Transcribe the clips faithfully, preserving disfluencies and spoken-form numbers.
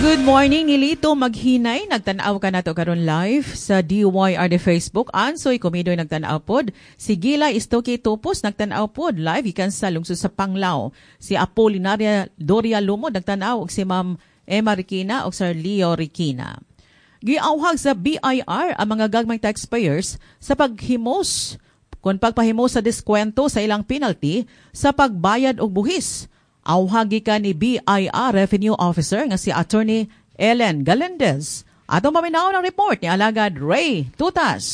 Good morning, Nilito Maghinay. Nagtanaw ka na to karon live sa D Y R D Facebook. Ansoy Kumidoy nagtanaw pod. Si Gila Istoki Tupos nagtanaw pod live ikan sa lungsod sa Panglao. Si Apolinaria Doria Lumod nagtanaw og si Ma'am Emma Riquina og Sir Leo Riquina. Giawhag sa B I R ang mga gagmay taxpayers sa paghimos kung pagpahimos sa diskwento sa ilang penalty sa pagbayad og buhis. Awhagi ka ni B I R Revenue Officer nga si Attorney Ellen Galindez. Atong maminaw ng report ni Alagad Ray Tutas.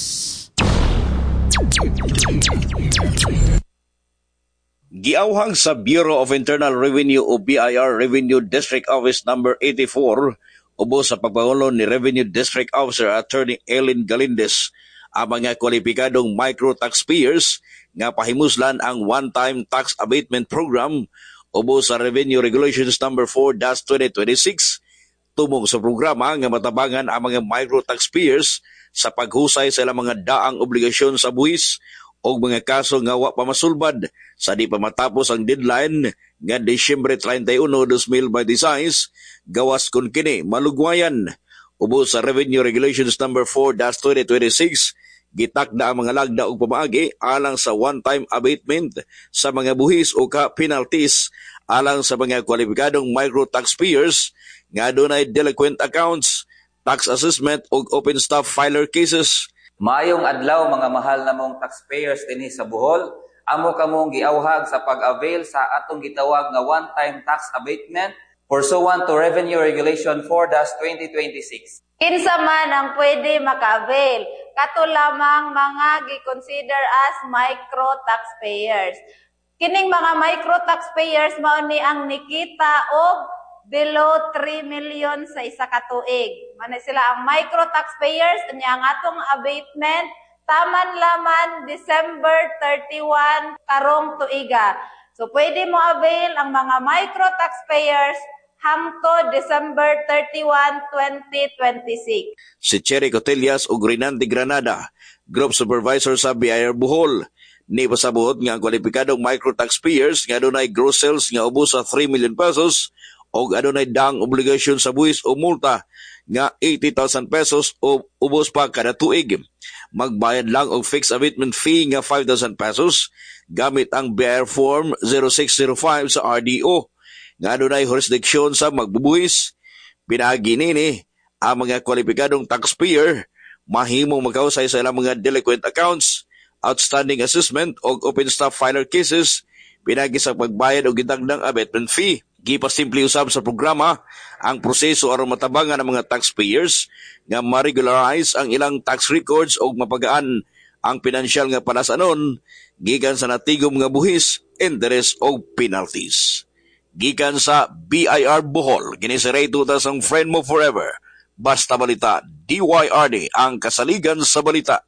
Giawhang sa Bureau of Internal Revenue o B I R Revenue District Office number eighty-four ubos sa pagpangulo ni Revenue District Officer Attorney Ellen Galindez ang mga kwalipikadong micro-taxpayers nga pahimuslan ang one-time tax abatement program ubos sa Revenue Regulations number four dash twenty twenty-six tumong sa programa nga matabangan ang mga micro-taxpayers sa paghusay sa ilang mga daang obligasyon sa buhis o mga kaso nga wa pa masulbad sa di pa matapos ang deadline nga Disyembre thirty-one, twenty twenty-six gawas kun kini malugwayan. Ubos sa Revenue Regulations number four dash twenty twenty-six gitakda ang mga lagda og pamaagi alang sa one-time abatement sa mga buhis o ka penalties alang sa mga kwalipikadong micro-taxpayers nga adunay delinquent accounts, tax assessment o open staff filer cases. Maayong adlaw mga mahal na mong taxpayers dinhi sa Bohol. Amo kamong giawhag sa pag-avail sa atong gitawag nga one-time tax abatement pursuant to Revenue Regulation four dash twenty twenty-six. Kinsa man ang pwede maka-avail, kato lamang mga gi-consider as micro-taxpayers. Kining mga micro-taxpayers mao ni ang nikita og below three million sa isa ka tuig. Mana sila ang micro-taxpayers, niya ang atong abatement, taman laman December thirty-one karong tuiga. So pwede mo avail ang mga micro-taxpayers hangtod December thirty-one, twenty twenty-six. Si Cherry Cotillas ug Renan de Granada, Group Supervisor sa B I R Bohol, ni pasabuot nga ang kwalipikadong micro-taxpayers nga adunay gross sales nga ubos sa three million pesos o adunay daang obligasyon sa buwis o multa nga eighty thousand pesos o ubos pa kada tuig. Magbayad lang og fixed abatement fee nga five thousand pesos gamit ang B I R Form zero six zero five sa R D O nga adunay jurisdiksyon sa magbubuhis. Pinaagi nini ang mga kwalipikadong taxpayer mahimong magkausay sa ilang mga delinquent accounts, outstanding assessment o open staff filer cases pinagi sa pagbayad og gidagdang abatement fee. Gipasimple usab sa programa ang proseso aron matabangan ang mga taxpayers nga ma-regularize ang ilang tax records o mapagaan ang pinansyal nga palasanon gikan sa natigom nga buhis, interest o penalties. Gikan sa B I R Bohol, kini si Ray Tutas ang friend mo forever. Basta Balita, D Y R D ang kasaligan sa balita.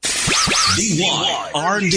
D Y R D.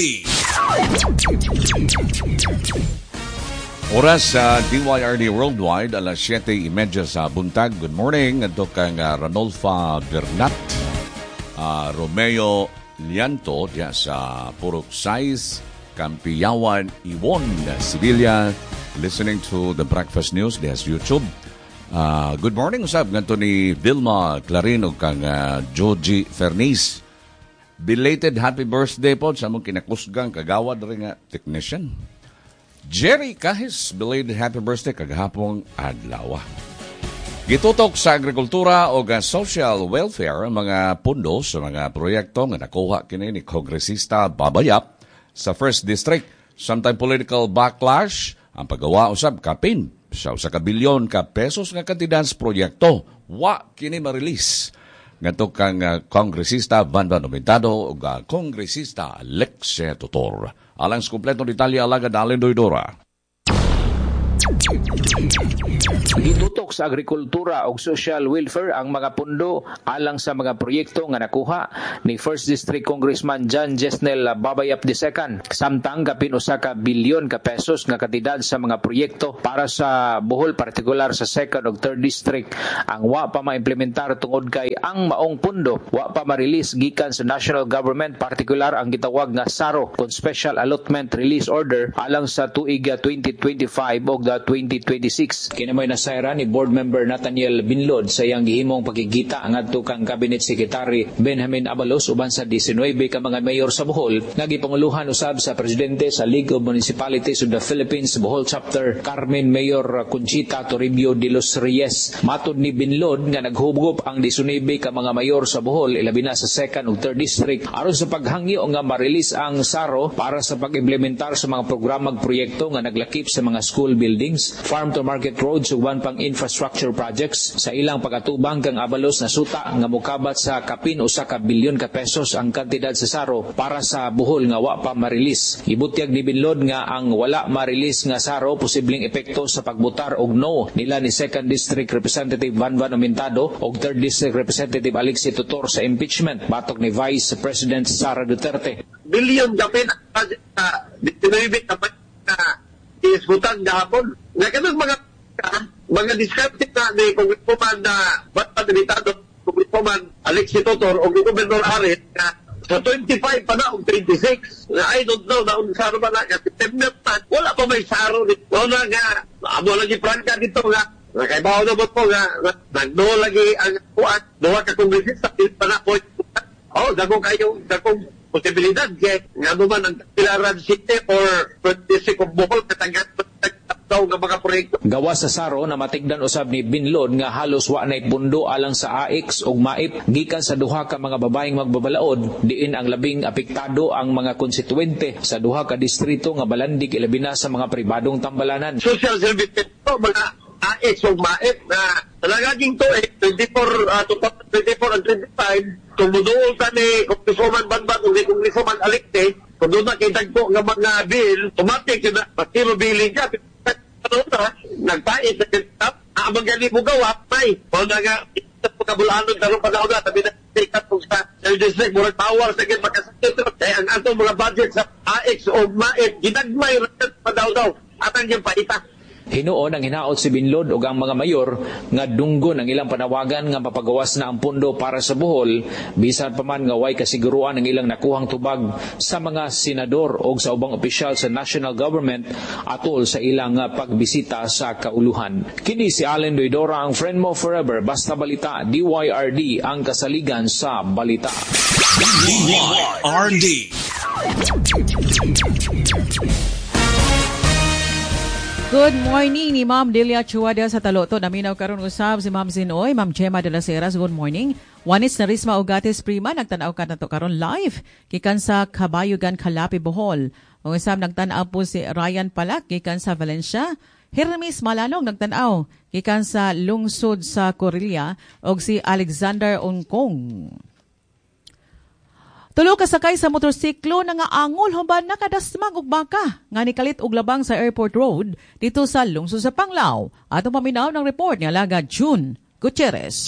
Oras sa D Y R D Worldwide, alas siyete trenta sa buntag. Good morning. Ito kang uh, Ranolfa Bernat, uh, Romeo Lianto, diya sa Purok Sais, Campiyawan, Iwon, Sevilla, listening to the Breakfast News, diya sa YouTube. Uh, good morning, usab. Ganito ni Vilma Clarin o kang uh, Joji Fernis. Belated happy birthday po sa mong kinakusgang kagawad rin nga technician. Jerry Kahis, belated happy birthday kagahapong adlaw. Gitutok sa agrikultura o social welfare ang mga pundo sa mga proyekto nga nakuha kini ni Kongresista Babayap sa first District. Sometime political backlash ang paggawa usab kapin sa usa ka bilyon ka pesos nga kantidad sa proyekto. Wa kini ma-release. Ngadto kang uh, Kongresista Vanvan Nomentado o uh, Kongresista Alexia Tutor. Alang sa kompletong detalye Alagad Allen Doidora. Gitutok sa agrikultura o social welfare ang mga pundo alang sa mga proyekto nga nakuha ni first District Congressman John Jesnel Babayap the second. Samtang kapin usa ka bilyon ka pesos nga kantidad sa mga proyekto para sa Bohol, partikular sa second ug third District ang wa pa maimplementar tungod kay ang maong pundo wa pa ma-release gikan sa national government, partikular ang gitawag nga SARO kon Special Allotment Release Order alang sa tuig twenty twenty-five ug the twenty twenty-six. Kinamay nasayra ni board member Nathaniel Binlod sa iyang gihimong pagkikita ngadto kang Cabinet Secretary Benjamin Abalos uban sa nineteen ka mga mayor sa Bohol nga gipanguluhan usab sa presidente sa League of Municipalities of the Philippines Bohol Chapter Carmen Mayor Conchita Toribio de los Reyes. Matod ni Binlod nga naghubgop ang nineteen ka mga mayor sa Bohol ilabi na sa second ug third district aron sa paghangyo nga ma-release ang S A R O para sa pag-implementar sa mga programang proyekto nga naglakip sa mga school buildings, farm to market roads ug uban pang infrastructure projects. Sa ilang pag-atubang kang Abalos na suta nga mokabat sa kapin usa ka bilyon ka pesos ang kantidad sa S A R O para sa Bohol nga wa pa ma-release. Ibutyag ni Binlod nga ang wala ma-release nga S A R O posibleng epekto sa pagbutar og no nila ni second district representative Vanvan Amintado ug third district representative Alexi Tutor sa impeachment batok ni Vice President Sara Duterte. Bilyon dapat na ditinibig dapat na isbutan gahapon. Nga kanang mga mga diskarte na ni Congresswoman na Vanvan Amintado, Congresswoman Alexi Tutor o Gobernador Aret na sa twenty-five pa na o twenty-six na I don't know na unsa ba na kasi September pa wala pa may saro dito na nga amo lagi prangka dito nga nakaibaw na mo po nga nagdo lagi ang kuan duha ka kongresista pa na po oh dagong kayo dagong posibilidad kaya nga mo man ang Pilaran City or District of Bohol katangat daw nga mga proyekto. Gawa sa S A R O na matigdan usab ni Binlod nga halos wa nay pundo alang sa A X ug M A I P gikan sa duha ka mga babaeng magbabalaod diin ang labing apektado ang mga konstituente sa duha ka distrito nga balandig ilabi na sa mga pribadong tambalanan. Social services to mga A X ug M A I P na talagaging to eh twenty-four uh, twenty twenty-four and twenty-five kung muduol ka ni Congresswoman Banban o ni Congresswoman Alicte kung doon na kitag po nga mga bill automatic na pati mabiling ka ano na nagpait sa kitap amang gali mo gawa may o na nga ito po kabulanon tarong panahon na tabi na tikat po sa district murag power sa kin makasakit kaya ang atong mga budget sa A X o M A I P ginagmay rin pa daw-daw at ang yung paita. Hinuon ang hinaot si Binlod ug ang mga mayor nga dunggon ang ilang panawagan nga mapagawas na ang pundo para sa Bohol bisan pa man nga way kasiguruan ang ilang nakuhang tubag sa mga senador o sa ubang opisyal sa national government atol sa ilang pagbisita sa kauluhan. Kini si Allen Doidora ang friend mo forever basta balita D Y R D ang kasaligan sa balita. D Y R D. Good morning ni Ma'am Delia Chuada sa Taloto. Naminaw karon usab si Ma'am Zinoy, Ma'am Gemma de las Heras. Good morning. Wanis na Risma Ugates Prima, nagtanaw ka na to karon live. Gikan sa Kabayugan, Calapi, Bohol. O usab nagtanaw po si Ryan Palak, gikan sa Valencia. Hermes Malanong nagtanaw, gikan sa lungsod sa Corillia. O si Alexander Ongkong. Tulo ka sakay sa motorsiklo na nga angol huban nakadasmag og baka nga nikalit og labang sa Airport Road dito sa lungsod sa Panglao. Ato paminaw ng report ni Alaga June Gutierrez.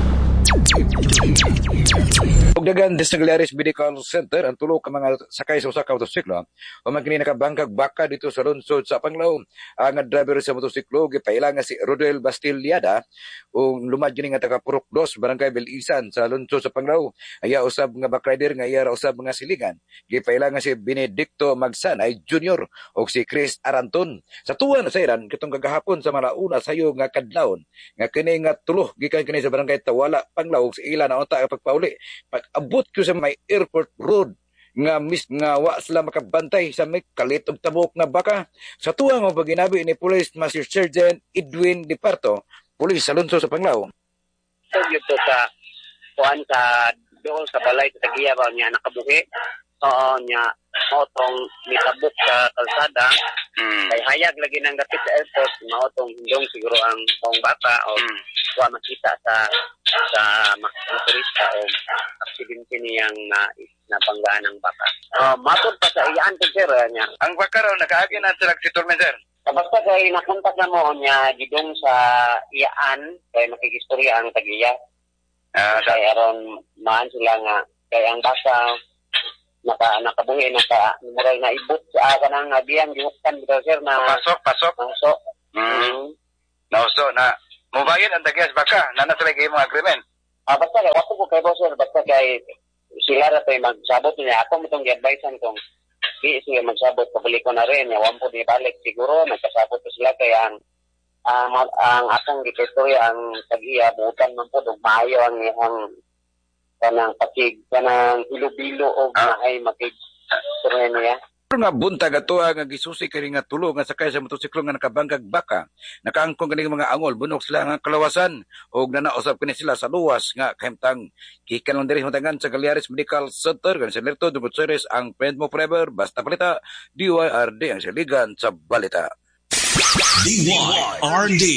Ugdagan Desnaglares Medical Center ang tulo ka mga sakay sa usa ka motorsiklo o man kini nakabangkag baka dito sa lungsod sa Panglao. Ang driver sa motorsiklo gipaila nga si Rodel Bastillada ug lumad gini nga taga Purok dos Barangay Belisan sa lungsod sa Panglao. Aya usab nga back rider nga iya usab nga siligan. Gipaila nga si Benedicto Magsanay Junior ug si Chris Aranton. Sa tuwa na sayran kitong kagahapon sa malauna sayo nga kadlawon nga kini nga tulo gikan kini sa Barangay Tawala Panglao sa ila na unta pagpauli. Pag-abot ko sa may Airport Road nga mis nga wa sila makabantay sa may kalit og tabok nga baka. Sa tuwa nga paginabi ni Police Master Sergeant Edwin Diparto, pulis sa lungsod sa Panglao. So dito sa kuan sa dool sa balay sa Tagiya ba niya nakabuhi. Oo niya maotong mitabok sa kalsada. Mm. Kay hayag lagi nang dapit sa airport, maotong hindong siguro ang taong bata o mm. wa makita sa sa motorista o aksidente niyang na nabanggaan ng baka. Uh, matod pa sa iyaan to sir niya. Ang baka raw nakaagi na sila si Tormentor. Basta kay nakontak na mo niya gidong sa iyaan kay makikistorya ang Tagiya. Ah, uh, kay aron maan sila nga kay ang baka naka nakabuhi naka muray na ibot sa kanang abiyang gihukan bitaw sir na pasok pasok pasok mm. mm. No so na mobayan ang Tagiya baka nana sila kay mga agreement. Ah basta kay ako ko kay boss sir basta kay sila ra tay magsabot niya ako mo tong gi-advisean kung di siya magsabot pabalik ko na rin ya wampo ni balik siguro nagkasabot sila kay ang ang uh, ang akong gitustorya ang tag-iya butan man po og maayo ang ang kanang pakig kanang bilo-bilo og maay makig turno niya. Pero nga buntag ato nga gisusi kini nga tulo nga sakay sa motosiklo nga nakabanggag baka nakaangkong kini mga angol bunok sila nga kalawasan og nanausap kini sila sa luwas nga kahimtang gikan diri matangan sa Galeares Medical Center kan si Lerto Dubuceres ang friend mo forever basta balita D Y R D ang siligan sa balita. D Y R D.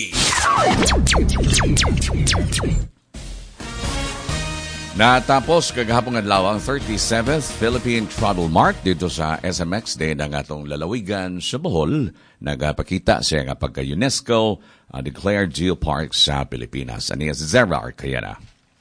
Natapos kagahapon adlaw ang thirty-seventh Philippine Travel Mart dito sa S M X Day ng atong lalawigan sa Bohol. Nagapakita siya nga pagka-UNESCO uh, declared geopark sa Pilipinas. Ani si Zara Arcayana.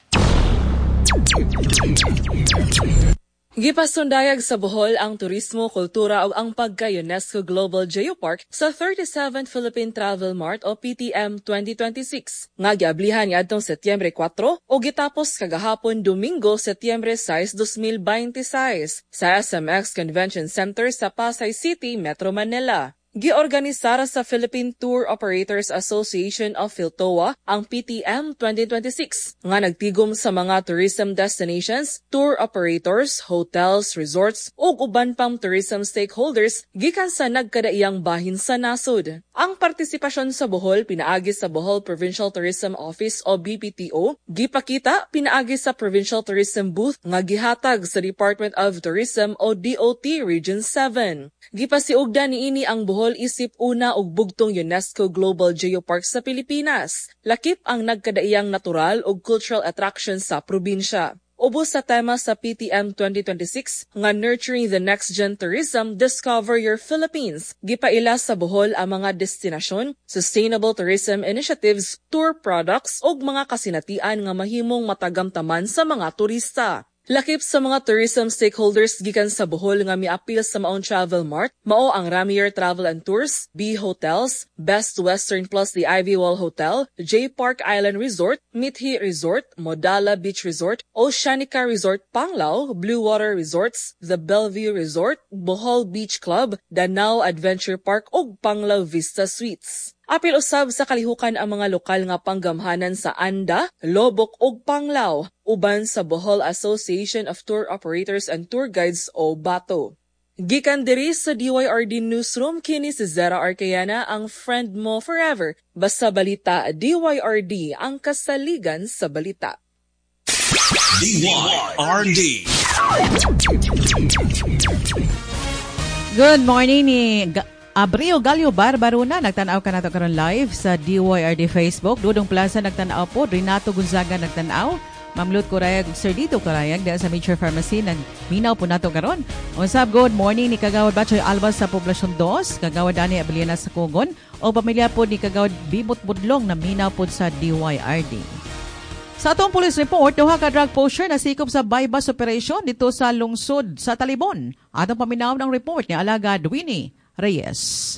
Gipasundayag sa Bohol ang turismo, kultura o ang pagka-UNESCO Global Geopark sa thirty-seventh Philippine Travel Mart o P T M twenty twenty-six. Nga giablihan niadtong Setyembre four o gitapos kagahapon Domingo Setyembre six, twenty twenty-six sa S M X Convention Center sa Pasay City, Metro Manila. Giorganisar sa Philippine Tour Operators Association of PhilToa ang P T M twenty twenty-six nga nagtigom sa mga tourism destinations, tour operators, hotels, resorts ug uban pang tourism stakeholders gikan sa nagkadaiyang bahin sa nasod. Ang partisipasyon sa Bohol pinaagi sa Bohol Provincial Tourism Office o B P T O, gipakita pinaagi sa Provincial Tourism Booth nga gihatag sa Department of Tourism o D O T Region seven. Gipasiugda niini ang Bohol isip una og bugtong UNESCO Global Geopark sa Pilipinas. Lakip ang nagkadaiyang natural ug cultural attractions sa probinsya. Ubos sa tema sa P T M twenty twenty-six nga Nurturing the Next Gen Tourism, Discover Your Philippines. Gipaila sa Bohol ang mga destinasyon, sustainable tourism initiatives, tour products ug mga kasinatian nga mahimong matagamtaman sa mga turista. Lakip sa mga tourism stakeholders gikan sa Bohol nga miapil sa maong Travel Mart, mao ang Ramier Travel and Tours, B Hotels, Best Western Plus the Ivy Wall Hotel, J Park Island Resort, Mithi Resort, Modala Beach Resort, Oceanica Resort Panglao, Blue Water Resorts, The Bellevue Resort, Bohol Beach Club, Danao Adventure Park ug Panglao Vista Suites. Apil usab sa kalihukan ang mga lokal nga panggamhanan sa Anda, Lobok ug Panglao, uban sa Bohol Association of Tour Operators and Tour Guides o BATO. Gikan diri sa D Y R D Newsroom, kini si Zara Arcayana, ang friend mo forever. Basta balita, D Y R D, ang kasaligan sa balita. D Y R D. Good morning ni Abrio Galio Barbaruna, nagtanaw ka nato karon live sa D Y R D Facebook. Dudong Plaza nagtanaw po, Renato Gonzaga nagtanaw, Mamlut Kurayag ug Sir Dito Kurayag dahil sa Major Pharmacy nagminaw po nato karon. Usab good morning ni Kagawad Batchoy Alba sa Poblasyon two, Kagawad Dani Abiliana sa Kugon o pamilya po ni Kagawad Bibot Budlong na minaw po sa D Y R D. Sa atong police report, duha ka drug pusher na sikop sa bypass operation dito sa lungsod sa Talibon. Atong paminaw ng report ni Alagad Winnie Reyes.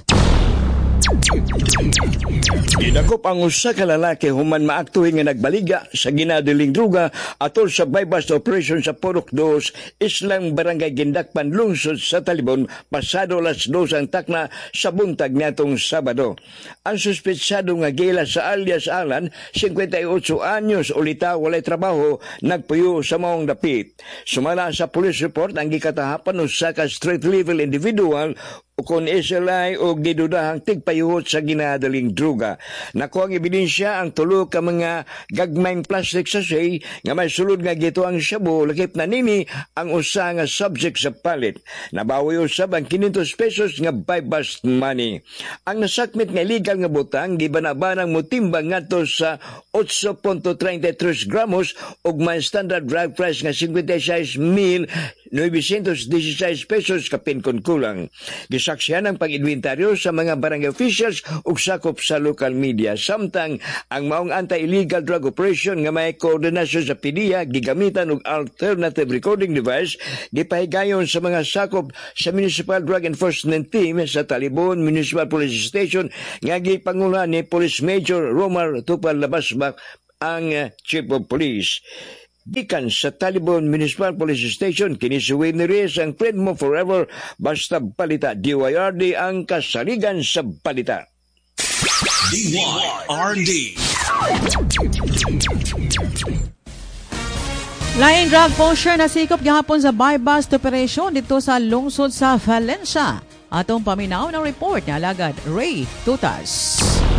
Gidakop ang usa ka lalaki human maaktuhin nga nagbaliga sa ginadaling druga atol sa bypass operation sa Purok two, Islang Barangay Gindakpan, lungsod sa Talibon, pasado alas dos ang takna sa buntag nitong Sabado. Ang suspetsado nga gila sa alias Alan, fifty-eight anyos, ulita walay trabaho, nagpuyo sa maong dapit. Sumala sa police report ang gikatahapan usa ka street level individual o kung S L I o gidudahang tigpayuhot sa ginadaling druga. Nakuha ang ebidensya ang tulo ka mga gagmayng plastic sachet nga may sulod nga gito ang shabu, lakip na nini ang usa nga subject sa palit. Nabawi usab ang five hundred pesos nga bypass money. Ang nasakmit nga illegal nga butang gibanabanang motimbang ngadto sa eight point three three gramos ug may standard drug price nga fifty-six thousand nine hundred sixteen pesos kapin kon kulang. Gisaksihan ang pag-inventaryo sa mga barangay officials ug sakop sa local media. Samtang ang maong anti-illegal drug operation nga may koordinasyon sa P D E A gigamitan og alternative recording device gipahigayon sa mga sakop sa Municipal Drug Enforcement Team sa Talibon Municipal Police Station nga gipanguluhan ni Police Major Romar Tupal Labasbak ang uh, Chief of Police. Gikan sa Talibon Municipal Police Station, kinisuwi ni Reyes ang friend mo forever, basta balita. D Y R D ang kasaligan sa balita. D D Y R D. Laing drug pusher na sikop gahapon sa buy-bust operation dito sa lungsod sa Valencia. Atong paminaw ng report ni Alagad Ray Tutas.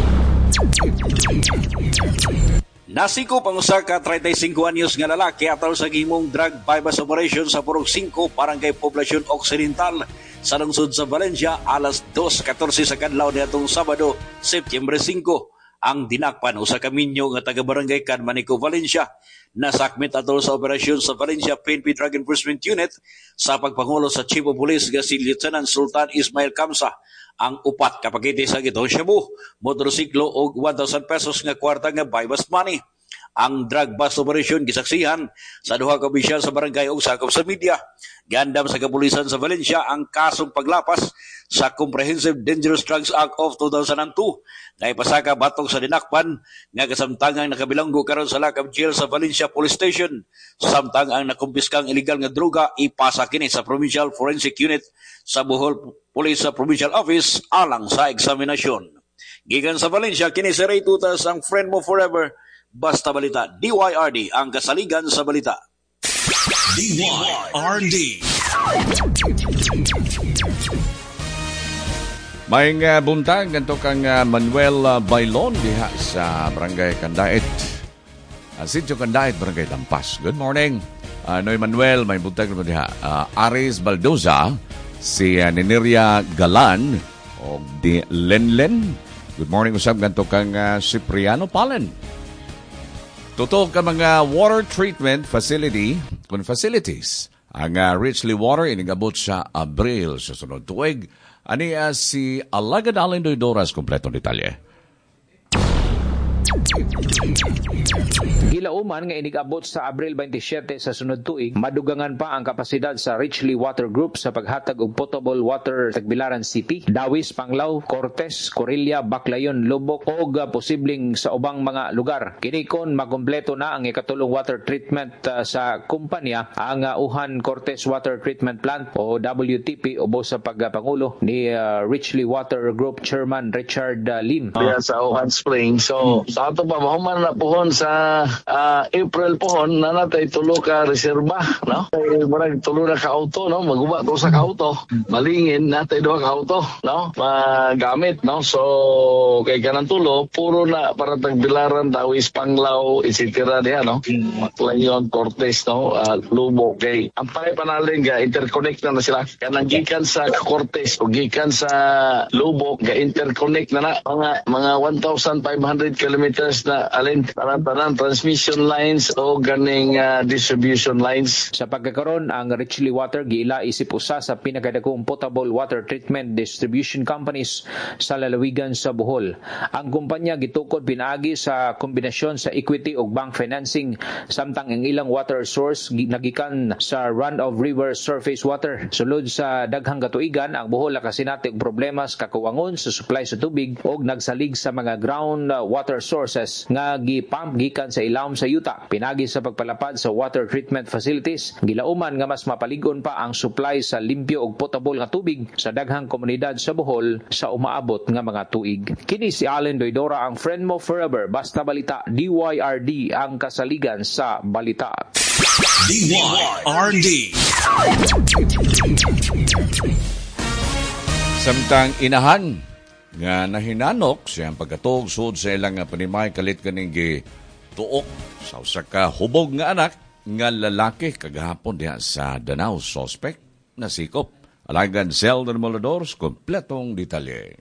Nasikop ang usa ka thirty-five anyos nga lalaki atol sa gihimong drug buy-bust operation sa Purok five, Barangay Poblacion Occidental sa lungsod sa Valencia alas dos fourteen sa kadlaw niadtong Sabado, Setyembre five. Ang dinakpan usa ka minyo nga taga-barangay Canmanico, Valencia. Nasakmit atol sa operasyon sa Valencia P N P Drug Enforcement Unit sa pagpangulo sa Chief of Police nga si Lieutenant Sultan Ismail Kamsa. Ang upat ka pakete sa gitong Shabu, motorsiklo o one thousand pesos nga kwarta nga buy-bust money. Ang drug bust operation gisaksihan sa duha ka opisyal sa barangay ug sakop sa media. Gandam sa kapulisan sa Valencia ang kasong paglapas sa Comprehensive Dangerous Drugs Act of two thousand two na ipasaka batok sa dinakpan nga kasamtangang nakabilanggo karon sa Lakab Jail sa Valencia Police Station. Samtang ang nakumpiskang illegal nga droga ipasa kini sa Provincial Forensic Unit sa Bohol Police Provincial Office alang sa eksaminasyon. Gikan sa Valencia, kini si Ray Tutas, ang friend mo forever. Basta Balita, D Y R D, ang kasaligan sa balita. D Y R D. May uh, buntag ganito kang uh, Manuel uh, Bailon diha sa Barangay Candait. Uh, Sitio Candait, Barangay Tampas. Good morning. Uh, Noy Manuel, may buntag naman diha. Uh, Aris Baldoza, si uh, Niniria Galan, o di Lenlen. Good morning, usab ganito kang uh, Cipriano Palen. Tutok ka mga water treatment facility kung facilities. Ang uh, Richly Water inigabot sa Abril sa sunod tuig. Ani uh, si Alagad Alindoy Doras kompletong detalye. Gilauman nga inigabot sa Abril twenty-seven sa sunod tuig, madugangan pa ang kapasidad sa Richly Water Group sa paghatag og potable water sa Tagbilaran City, Dawis, Panglao, Cortes, Corilla, Baclayon, Lubok ug uh, posibleng sa ubang mga lugar. Kini kon makompleto na ang ikatulong water treatment uh, sa kumpanya, ang uh, Uhan Cortes Water Treatment Plant o W T P ubos sa pagpangulo ni uh, Richly Water Group Chairman Richard uh, Lim. Uh, sa Uhan Spring. So sa ato pa mahuman na pohon sa uh, April pohon na natay tulo ka reserba, no? Ay murag tulo na ka auto, no? Maguba to sa ka auto. Malingin natay duha ka auto, no? Magamit, no? So kay kanang tulo puro na para Tagbilaran, Dawis, Panglao, et cetera diha, no? Maclayon, Cortes, no? Uh, Lubok kay ang pay panaling ga interconnect na, na sila kanang gikan sa Cortes o gikan sa Lubok ga interconnect na na mga mga one thousand five hundred kilometers na alin tanan-tanan transmission lines o ganing uh, distribution lines. Sa pagkakaroon, ang Richly Water giila isip usa sa pinakadakong potable water treatment distribution companies sa lalawigan sa Bohol. Ang kumpanya gitukod pinaagi sa kombinasyon sa equity ug bank financing, samtang ang ilang water source nagikan sa run-of-river surface water. Sulod sa daghang katuigan, ang Bohol nakasinati og problema sa kakuwangon sa supply sa tubig ug nagsalig sa mga ground water sources nga gipump gikan sa ilawom sa yuta. Pinagi sa pagpalapad sa water treatment facilities, gilauman nga mas mapaligon pa ang supply sa limpyo ug potable nga tubig sa daghang komunidad sa Bohol sa umaabot nga mga tuig. Kini si Allen Doydora, ang friend mo forever. Basta Balita, D Y R D, ang kasaligan sa balita. D Y R D. Samtang inahan nga nahinanok siyang pagkatog sud sa ilang panimay kalit kaning gituok sa usa ka hubog nga anak nga lalaki kagahapon diha sa Danao. Suspect na sikop. Alagad Zeldon Moladors, kompletong detalye.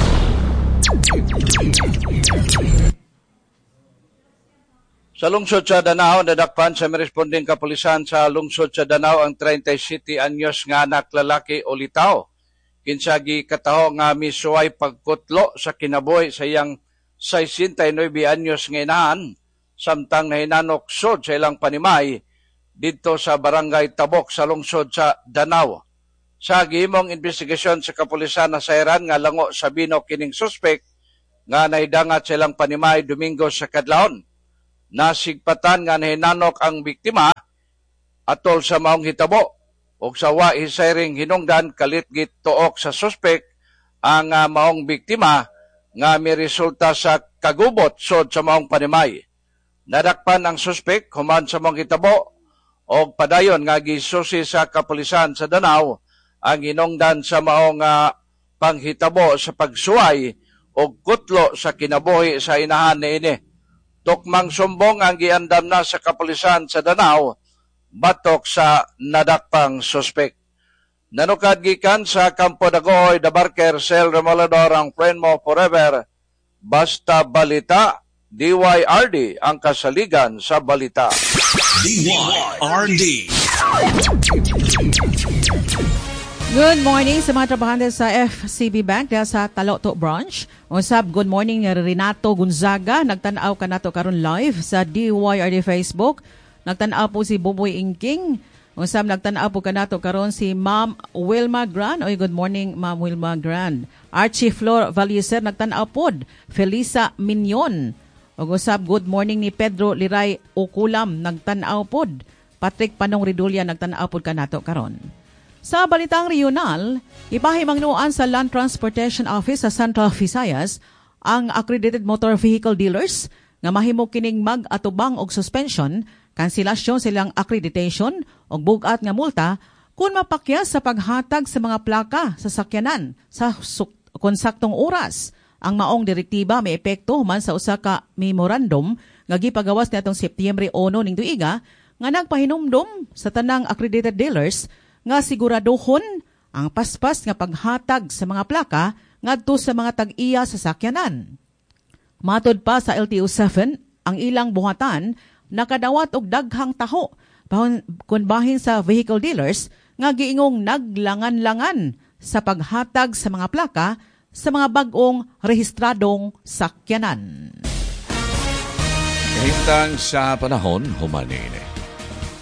Sa lungsod sa Danao, nadakpan sa meresponding kapulisan sa lungsod sa Danao ang thirty-seven anyos nga anak lalaki o litaw. Kinsagi kataho nga misuway pagkutlo sa kinabuhi sa iyang sixty-nine anyos nga inahan, samtang nahinanok sod sa ilang panimay dito sa Barangay Tabok sa lungsod sa Danao. Sa gihimong investigasyon sa kapulisan na sayran nga lango sa bino kining suspect nga nahidangat sa ilang panimay Domingo sa kadlawon. Nasigpatan nga nahinanok ang biktima atol sa maong hitabo o sa wa hisayring hinungdan kalit git tuok sa suspect ang uh, maong biktima nga may resulta sa kagubot sod sa maong panimay. Nadakpan ang suspek human sa maong hitabo o padayon nga gisusi sa kapulisan sa Danao ang hinungdan sa maong uh, panghitabo sa pagsuway o kutlo sa kinabuhi sa inahan ni ini. Tukmang sumbong ang giandam na sa kapulisan sa Danao batok sa nadakpang suspek. Nanukad gikan sa Campo Dagohoy, Dabarker, Sel Remolador, ang friend mo forever. Basta balita, D Y R D ang kasaligan sa balita. D Y R D. Good morning sa mga trabahante sa F C B Bank dahil sa Taloto Branch. Usab, good morning ni Renato Gonzaga. Nagtanaw ka nato karon live sa D Y R D Facebook. Nagtanaw po si Buboy Ingking. Usab, nagtanaw po ka nato karon si Ma'am Wilma Grand. Oy, good morning, Ma'am Wilma Grand. Archie Flor Valiser, nagtanaw pod. Felisa Minyon. O usab, good morning ni Pedro Liray Okulam, nagtanaw pod. Patrick Panong Ridulya, nagtanaw pod ka nato karon. Sa balitang regional, ipahimangnuan sa Land Transportation Office sa Central Visayas ang accredited motor vehicle dealers nga mahimo kining mag-atubang og suspension, kanselasyon silang accreditation o bugat nga multa kung mapakyas sa paghatag sa mga plaka sa sakyanan sa konsaktong oras. Ang maong direktiba may epekto human sa usa ka memorandum nga gipagawas niadtong Setyembre uno ning tuiga nga nagpahinumdom sa tanang accredited dealers nga siguraduhon ang paspas nga paghatag sa mga plaka ngadto sa mga tag-iya sa sakyanan. Matod pa sa L T O seven, ang ilang buhatan nakadawat og daghang taho kun bahin sa vehicle dealers nga giingong naglangan-langan sa paghatag sa mga plaka sa mga bag-ong rehistradong sakyanan. Kahintang sa panahon, humanin.